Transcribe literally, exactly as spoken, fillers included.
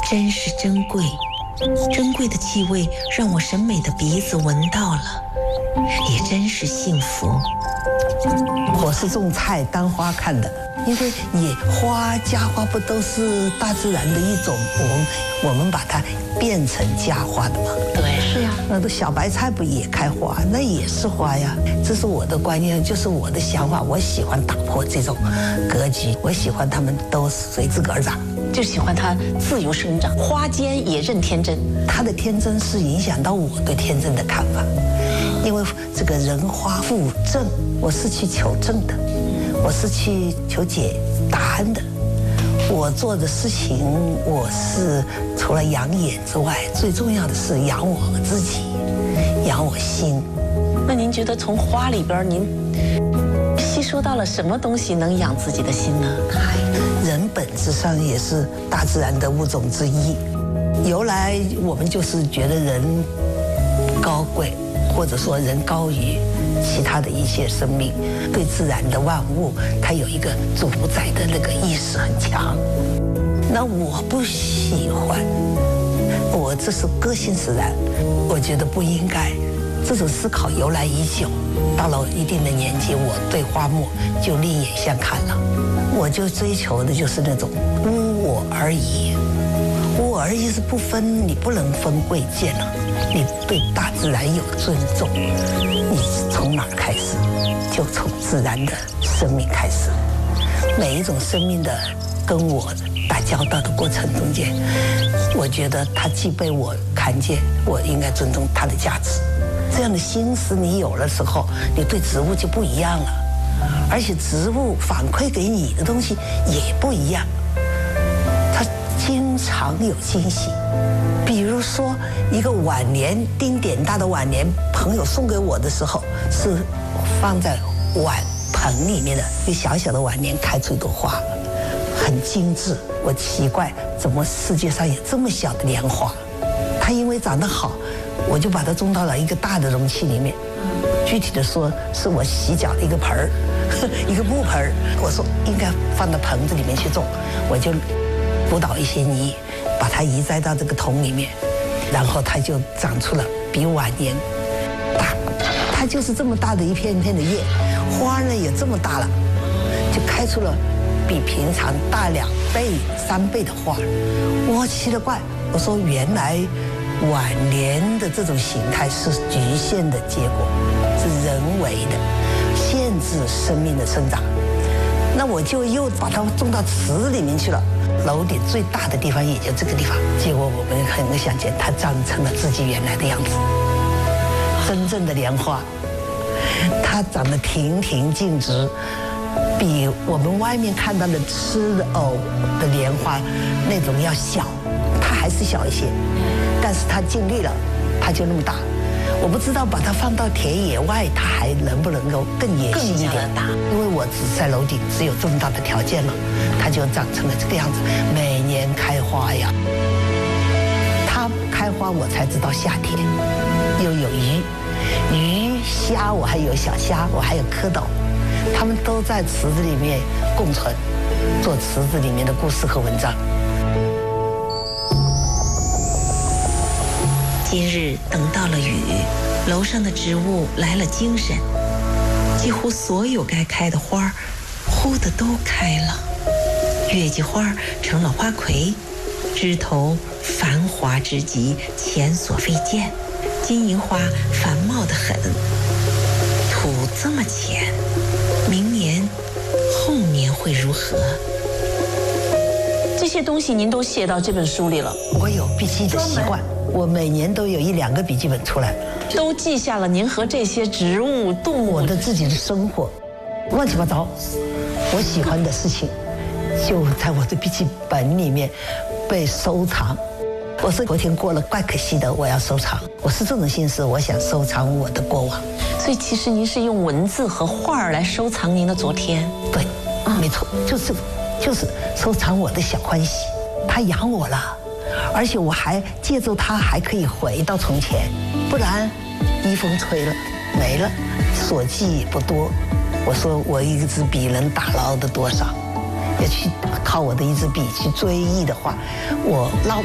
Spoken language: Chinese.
真是珍贵，珍贵的气味让我审美的鼻子闻到了，也真是幸福。 我是种菜当花看的，因为野花家花不都是大自然的一种，我们我们把它变成家花的嘛。 对，是呀。 那个小白菜不也开花，那也是花呀。这是我的观念，就是我的想法。我喜欢打破这种格局，我喜欢它们都随自个儿长， 就喜欢它自由生长，花间也任天真。 它的天真是影响到我对天真的看法，因为这个人花复正，我是去求证的，我是去求解答案的。我做的事情，我是除了养眼之外，最重要的是养我自己，养我心。 那您觉得从花里边，您吸收到了什么东西能养自己的心呢？ 人本质上也是大自然的物种之一，由来我们就是觉得人高贵，或者说人高于其他的一些生命，对自然的万物，它有一个主宰的那个意识很强。那我不喜欢，我这是个性使然，我觉得不应该。这种思考由来已久，到了一定的年纪，我对花木就另眼相看了。我就追求的就是那种无我而已，无我而已是不分，你不能分贵贱了。你对大自然有尊重，你从哪儿开始？就从自然的生命开始。每一种生命的跟我打交道的过程中间，我觉得它既被我看见，我应该尊重它的价值。这样的心思你有了时候，你对植物就不一样了，而且植物反馈给你的东西也不一样，它经常有惊喜。比如说一个晚莲，丁点大的晚莲，朋友送给我的时候是放在碗盆里面的，一个小小的晚莲开出一朵花，很精致。我奇怪怎么世界上有这么小的莲花，它因为长得好，我就把它种到了一个大的容器里面。具体的说，是我洗脚的一个盆儿，一个木盆儿。我说应该放到盆子里面去种，我就鼓捣一些泥，把它移栽到这个桶里面，然后它就长出了比晚年大，它就是这么大的一片一片的叶，花呢也这么大了，就开出了比平常大两倍、三倍的花。我奇了怪，我说原来晚年的这种形态是局限的结果，是人为的限制生命的生长。那我就又把它种到池子里面去了。楼顶最大的地方也就这个地方，结果我们很能想见，它长成了自己原来的样子。真正的莲花，它长得亭亭净植，比我们外面看到的吃的藕的莲花那种要小，它还是小一些，但是它尽力了，它就那么大。我不知道把它放到田野外，它还能不能够更野性一点？因为我只在楼顶，只有这么大的条件了，它就长成了这个样子，每年开花呀。它开花，我才知道夏天又有鱼，鱼虾我还有小虾，我还有蝌蚪，它们都在池子里面共存，做池子里面的故事和文章。 今日等到了雨，楼上的植物来了精神，几乎所有该开的花儿，忽的都开了。月季花成了花魁，枝头繁华之极，前所未见。金银花繁茂得很，土这么浅，明年、后年会如何？ 这些东西您都写到这本书里了。 我有笔记的习惯，我每年都有一两个笔记本出来， 都记下了您和这些植物、动物我的自己的生活，乱七八糟，我喜欢的事情，就在我的笔记本里面被收藏。我说昨天过了怪可惜的，我要收藏。我是这种心思，我想收藏我的过往。 所以其实您是用文字和画儿来收藏您的昨天。 对，没错，就是就是收藏我的小欢喜。他养我了，而且我还借助它还可以回到从前，不然一风吹了没了，所记也不多。我说我一支笔能打捞的多少？要去靠我的一支笔去追忆的话，我捞